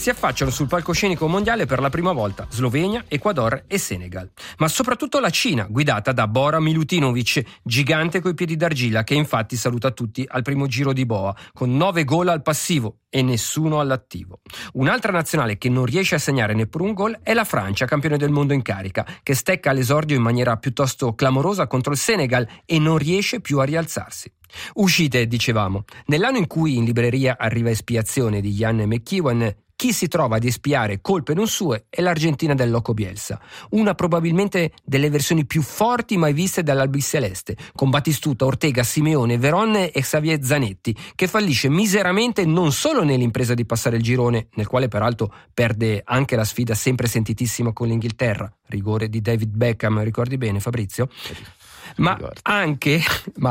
si affacciano sul palcoscenico mondiale per la prima volta Slovenia, Ecuador e Senegal. Ma soprattutto la Cina, guidata da Bora Milutinovic, gigante coi piedi d'argilla, che infatti saluta tutti al primo giro di boa, con 9 gol al passivo e nessuno all'attivo. Un'altra nazionale che non riesce a segnare neppure un gol è la Francia, campione del mondo in carica, che stecca all'esordio in maniera piuttosto clamorosa contro il Senegal e non riesce più a rialzarsi. Uscite, dicevamo. Nell'anno in cui in libreria arriva Espiazione di Ian McEwan, chi si trova ad espiare colpe non sue è l'Argentina del Loco Bielsa, una probabilmente delle versioni più forti mai viste dall'Albiceleste, con Battistuta, Ortega, Simeone, Veronne e Xavier Zanetti, che fallisce miseramente non solo nell'impresa di passare il girone, nel quale peraltro perde anche la sfida sempre sentitissima con l'Inghilterra, rigore di David Beckham, ricordi bene Fabrizio? Ma anche,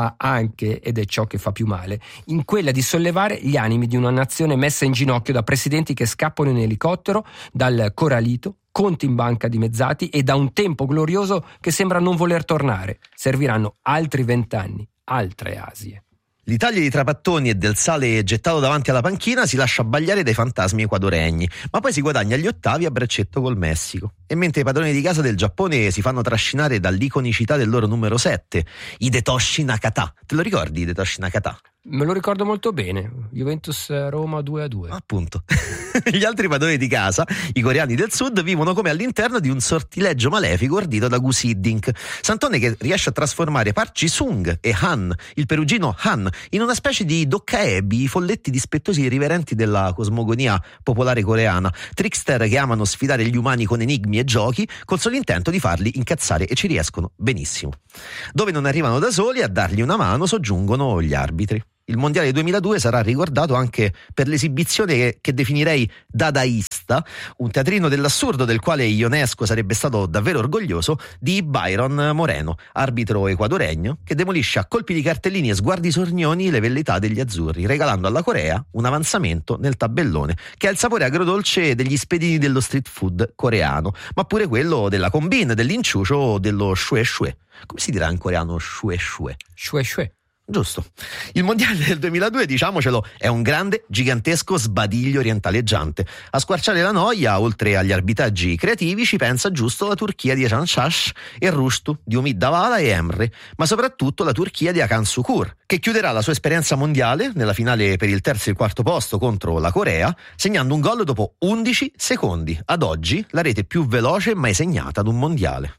ed è ciò che fa più male, in quella di sollevare gli animi di una nazione messa in ginocchio da presidenti che scappano in elicottero, dal Coralito, conti in banca dimezzati e da un tempo glorioso che sembra non voler tornare. Serviranno altri 20 anni, altre Asie. L'Italia di Trapattoni e del sale gettato davanti alla panchina si lascia abbagliare dai fantasmi equadoregni, ma poi si guadagna agli ottavi a braccetto col Messico. E mentre i padroni di casa del Giappone si fanno trascinare dall'iconicità del loro numero 7, Hidetoshi Nakata. Te lo ricordi Hidetoshi Nakata? Me lo ricordo molto bene, Juventus-Roma 2-2. Appunto. Gli altri padroni di casa, i coreani del sud, vivono come all'interno di un sortileggio malefico ordito da Gus Hiddink, santone che riesce a trasformare Park Ji-sung e Han, il perugino Han, in una specie di Dokkaebi, i folletti dispettosi e irriverenti della cosmogonia popolare coreana, trickster che amano sfidare gli umani con enigmi e giochi col solo intento di farli incazzare, e ci riescono benissimo. Dove non arrivano da soli, a dargli una mano soggiungono gli arbitri. Il mondiale 2002 sarà ricordato anche per l'esibizione che definirei dadaista, un teatrino dell'assurdo del quale Ionesco sarebbe stato davvero orgoglioso, di Byron Moreno, arbitro equadoregno, che demolisce a colpi di cartellini e sguardi sornioni le velleità degli azzurri, regalando alla Corea un avanzamento nel tabellone, che ha il sapore agrodolce degli spiedini dello street food coreano, ma pure quello della combine, dell'inciucio o dello shue shue. Come si dirà in coreano shue shue? Shue shue. Giusto. Il mondiale del 2002, diciamocelo, è un grande, gigantesco sbadiglio orientaleggiante. A squarciare la noia, oltre agli arbitraggi creativi, ci pensa giusto la Turchia di Hasan Şaş e Rushtu di Umid Davala e Emre, ma soprattutto la Turchia di Hakan Şükür, che chiuderà la sua esperienza mondiale nella finale per il terzo e il quarto posto contro la Corea, segnando un gol dopo 11 secondi. Ad oggi la rete più veloce mai segnata ad un mondiale.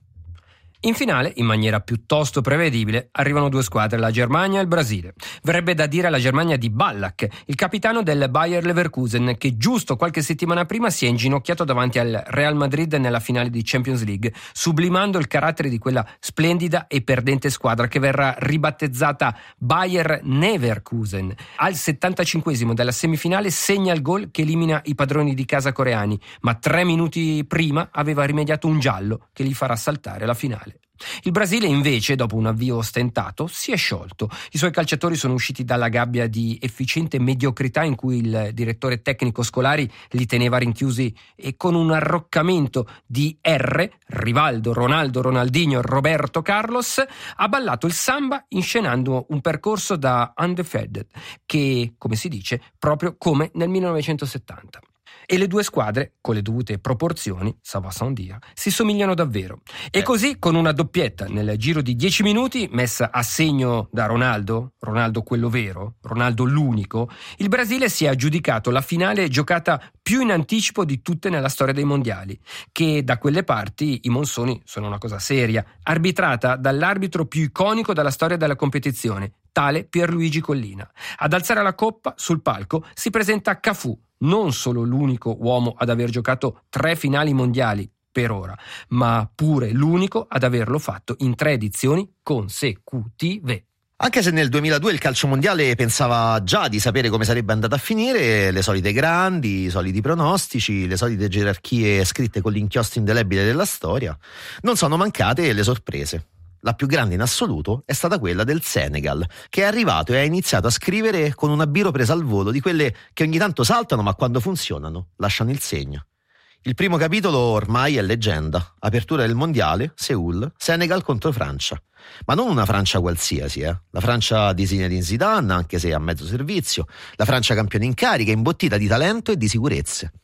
In finale, in maniera piuttosto prevedibile, arrivano due squadre, la Germania e il Brasile. Verrebbe da dire la Germania di Ballack, il capitano del Bayer Leverkusen, che giusto qualche settimana prima si è inginocchiato davanti al Real Madrid nella finale di Champions League, sublimando il carattere di quella splendida e perdente squadra che verrà ribattezzata Bayer Neverkusen. Al 75esimo della semifinale segna il gol che elimina i padroni di casa coreani, ma 3 minuti prima aveva rimediato un giallo che gli farà saltare la finale. Il Brasile invece, dopo un avvio ostentato, si è sciolto. I suoi calciatori sono usciti dalla gabbia di efficiente mediocrità in cui il direttore tecnico Scolari li teneva rinchiusi, e con un arroccamento di R, Rivaldo, Ronaldo, Ronaldinho, Roberto Carlos, ha ballato il samba inscenando un percorso da undefeated, che, come si dice, proprio come nel 1970. E le due squadre, con le dovute proporzioni, ça va sans dire, si somigliano davvero. E così, con una doppietta nel giro di 10 minuti, messa a segno da Ronaldo quello vero, Ronaldo l'unico, il Brasile si è aggiudicato la finale giocata più in anticipo di tutte nella storia dei mondiali, che da quelle parti i monsoni sono una cosa seria, arbitrata dall'arbitro più iconico della storia della competizione, tale Pierluigi Collina. Ad alzare la coppa sul palco si presenta Cafù, non solo l'unico uomo ad aver giocato 3 finali mondiali per ora, ma pure l'unico ad averlo fatto in 3 edizioni consecutive. Anche se nel 2002 il calcio mondiale pensava già di sapere come sarebbe andata a finire, le solite grandi, i soliti pronostici, le solite gerarchie scritte con l'inchiostro indelebile della storia, non sono mancate le sorprese. La più grande in assoluto è stata quella del Senegal, che è arrivato e ha iniziato a scrivere con una biro presa al volo, di quelle che ogni tanto saltano ma quando funzionano lasciano il segno. Il primo capitolo ormai è leggenda: apertura del mondiale, Seul, Senegal contro Francia. Ma non una Francia qualsiasi, la Francia di Zinedine Zidane, anche se a mezzo servizio, la Francia campione in carica, imbottita di talento e di sicurezze.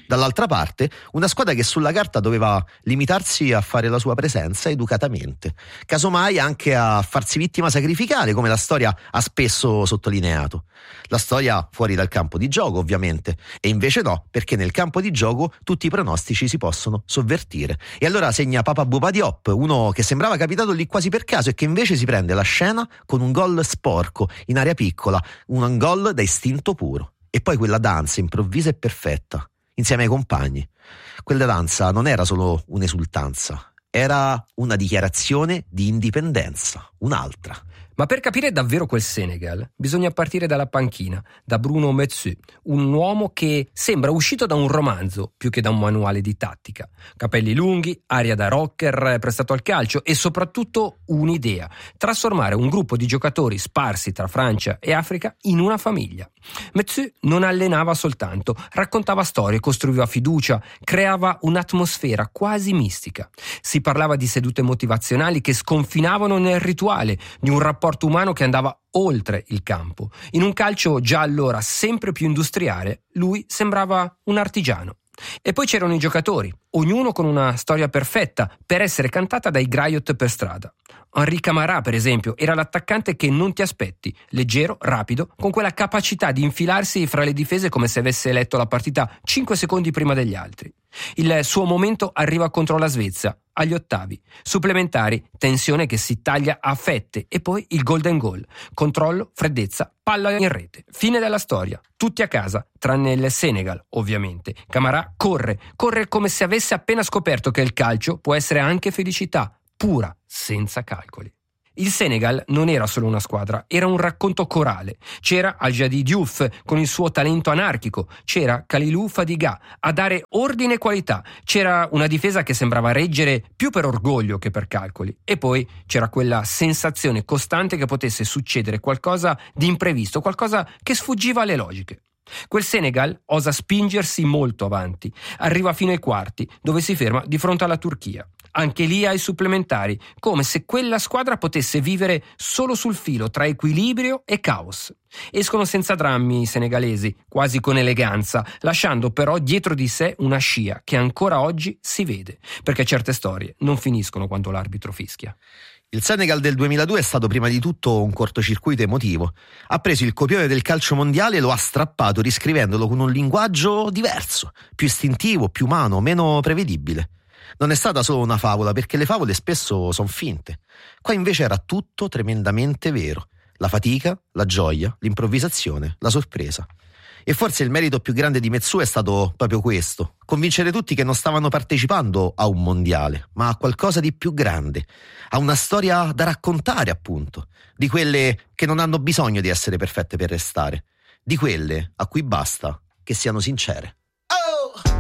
Dall'altra parte, una squadra che sulla carta doveva limitarsi a fare la sua presenza educatamente, casomai anche a farsi vittima sacrificale, come la storia ha spesso sottolineato. La storia fuori dal campo di gioco, ovviamente, e invece no, perché nel campo di gioco tutti i pronostici si possono sovvertire. E allora segna Papa Bouba Diop, uno che sembrava capitato lì quasi per caso e che invece si prende la scena con un gol sporco, in area piccola, un gol da istinto puro. E poi quella danza improvvisa e perfetta, insieme ai compagni. Quella danza non era solo un'esultanza, era una dichiarazione di indipendenza, un'altra. Ma per capire davvero quel Senegal bisogna partire dalla panchina, da Bruno Metsu, un uomo che sembra uscito da un romanzo più che da un manuale di tattica. Capelli lunghi, aria da rocker prestato al calcio e soprattutto un'idea: trasformare un gruppo di giocatori sparsi tra Francia e Africa in una famiglia. Metsu non allenava soltanto, raccontava storie, costruiva fiducia, creava un'atmosfera quasi mistica. Si parlava di sedute motivazionali che sconfinavano nel rituale, di un rapporto umano che andava oltre il campo. In un calcio già allora sempre più industriale, lui sembrava un artigiano. E poi c'erano i giocatori, ognuno con una storia perfetta per essere cantata dai graiot per strada. Henri Camara, per esempio, era l'attaccante che non ti aspetti, leggero, rapido, con quella capacità di infilarsi fra le difese come se avesse letto la partita 5 secondi prima degli altri. Il suo momento arriva contro la Svezia, agli ottavi. Supplementari, tensione che si taglia a fette e poi il golden goal. Controllo, freddezza, palla in rete. Fine della storia. Tutti a casa, tranne il Senegal, ovviamente. Camara corre come se avesse appena scoperto che il calcio può essere anche felicità, pura, senza calcoli. Il Senegal non era solo una squadra, era un racconto corale. C'era Al-Jadid Diouf con il suo talento anarchico, c'era Kalilou Fadiga a dare ordine e qualità, c'era una difesa che sembrava reggere più per orgoglio che per calcoli, e poi c'era quella sensazione costante che potesse succedere qualcosa di imprevisto, qualcosa che sfuggiva alle logiche. Quel Senegal osa spingersi molto avanti, arriva fino ai quarti, dove si ferma di fronte alla Turchia. Anche lì ai supplementari, come se quella squadra potesse vivere solo sul filo tra equilibrio e caos. Escono senza drammi i senegalesi, quasi con eleganza, lasciando però dietro di sé una scia che ancora oggi si vede, perché certe storie non finiscono quando l'arbitro fischia. Il Senegal del 2002 è stato prima di tutto un cortocircuito emotivo. Ha preso il copione del calcio mondiale e lo ha strappato riscrivendolo con un linguaggio diverso, più istintivo, più umano, meno prevedibile. Non è stata solo una favola, perché le favole spesso sono finte. Qua invece era tutto tremendamente vero. La fatica, la gioia, l'improvvisazione, la sorpresa. E forse il merito più grande di Metsu è stato proprio questo: convincere tutti che non stavano partecipando a un mondiale, ma a qualcosa di più grande, a una storia da raccontare, appunto, di quelle che non hanno bisogno di essere perfette per restare, di quelle a cui basta che siano sincere.